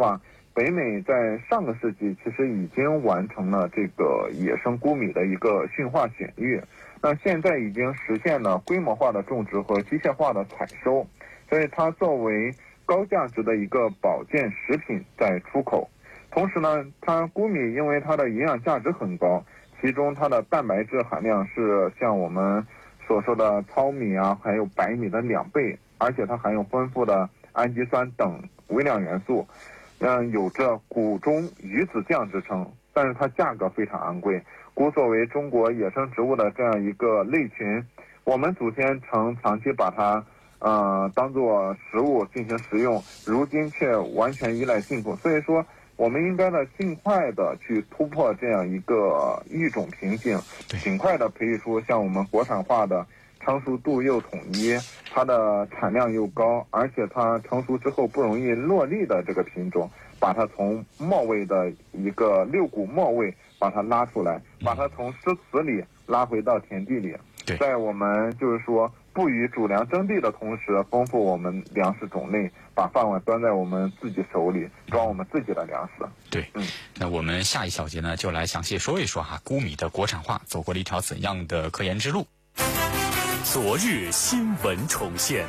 话，北美在上个世纪其实已经完成了这个野生钴米的一个驯化选育，那现在已经实现了规模化的种植和机械化的采收，所以它作为高价值的一个保健食品在出口。同时呢，它钴米因为它的营养价值很高，其中它的蛋白质含量是像我们所说的糙米啊，还有白米的2倍，而且它含有丰富的氨基酸等微量元素，有着钴中鱼子酱之称，但是它价格非常昂贵。钴作为中国野生植物的这样一个类群，我们祖先曾长期把它当作食物进行食用，如今却完全依赖进口，所以说我们应该呢尽快的去突破这样一个育种瓶颈，尽快的培育出像我们国产化的成熟度又统一，它的产量又高，而且它成熟之后不容易落粒的这个品种，把它从末位的一个六股末位把它拉出来，把它从湿词里拉回到田地里，在我们就是说不与主粮争地的同时，丰富我们粮食种类，把饭碗端在我们自己手里，装我们自己的粮食。 对，那我们下一小节呢，就来详细说一说钴米的国产化走过了一条怎样的科研之路。 昨日新闻重现，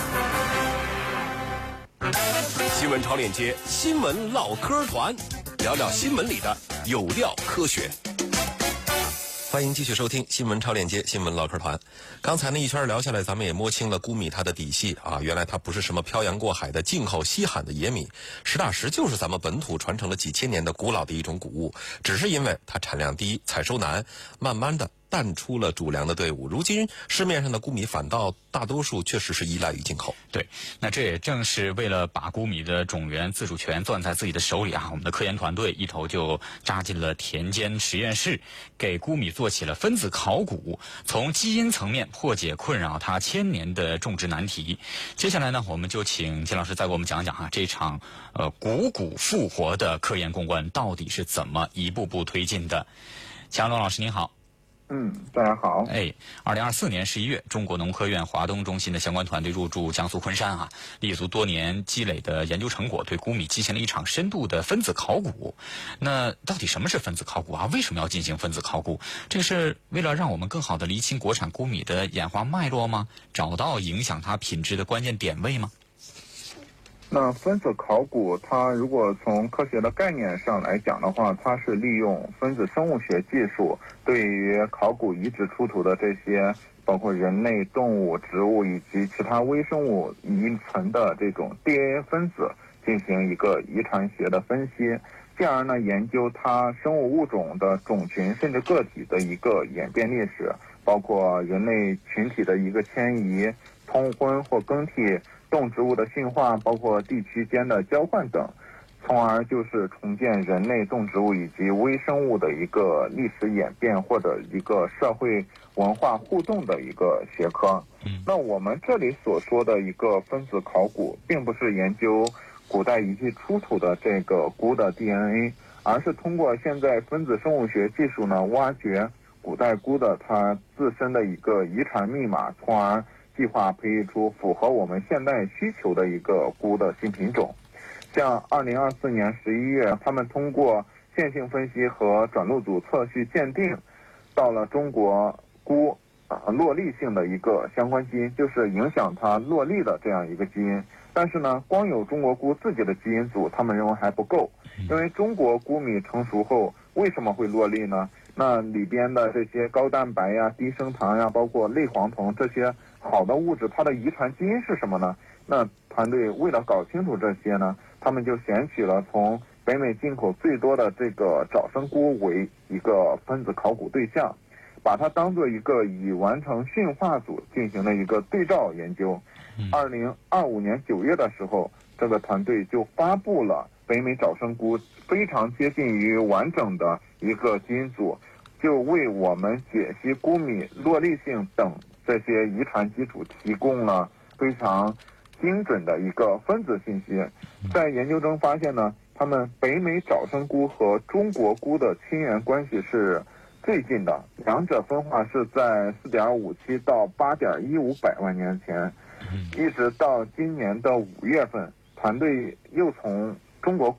新闻超链接，新闻唠嗑团，聊聊新闻里的有料科学。 欢迎继续收听新闻超链接新闻唠嗑团。刚才呢一圈聊下来，咱们也摸清了钴米它的底细啊，原来它不是什么漂洋过海的进口稀罕的野米，实打实就是咱们本土传承了几千年的古老的一种谷物，只是因为它产量低，采收难，慢慢的淡出了主粮的队伍。如今市面上的钴米反倒大多数确实是依赖于进口。 对，那这也正是为了把钴米的种源自主权攥在自己的手里我们的科研团队一头就扎进了田间实验室，给钴米做起了分子考古，从基因层面破解困扰它千年的种植难题。接下来呢，我们就请金老师再给我们讲讲这场汩古复活的科研攻关到底是怎么一步步推进的。强龙老师您好。 大家好。 2024年11月，中国农科院华东中心的相关团队入驻江苏昆山立足多年积累的研究成果，对钴米进行了一场深度的分子考古。那到底什么是分子考古为什么要进行分子考古？这是为了让我们更好的厘清国产钴米的演化脉络吗？找到影响它品质的关键点位吗？ 那分子考古它如果从科学的概念上来讲的话，它是利用分子生物学技术对于考古遗址出土的这些包括人类、动物、植物以及其他微生物遗存的这种 DNA 分子进行一个遗传学的分析，进而呢研究它生物物种的种群甚至个体的一个演变历史，包括人类群体的一个迁移、通婚或更替、动植物的驯化，包括地区间的交换等，从而就是重建人类、动植物以及微生物的一个历史演变或者一个社会文化互动的一个学科。那我们这里所说的一个分子考古，并不是研究古代遗迹出土的这个钴的 DNA， 而是通过现在分子生物学技术呢，挖掘古代钴的它自身的一个遗传密码，从而计划培育出符合我们现代需求的一个钴的新品种。像2024年11月，他们通过线性分析和转录组测序鉴定，到了中国钴落粒性的一个相关基因，就是影响它落粒的这样一个基因。但是呢，光有中国钴自己的基因组，他们认为还不够，因为中国钴米成熟后为什么会落粒呢？那里边的这些高蛋白呀、低升糖呀，包括类黄酮这些好的物质，它的遗传基因是什么呢？那团队为了搞清楚这些呢，他们就选取了从北美进口最多的这个早生钴为一个分子考古对象，把它当做一个已完成驯化组进行了一个对照研究。2025年9月的时候，这个团队就发布了北美早生钴非常接近于完整的一个基因组，就为我们解析钴米落粒性等这些遗传基础提供了非常精准的一个分子信息。在研究中发现呢，他们北美早生钴和中国钴的亲缘关系是最近的，两者分化是在4.57到8.15百万年前，一直到今年的5月份，团队又从中国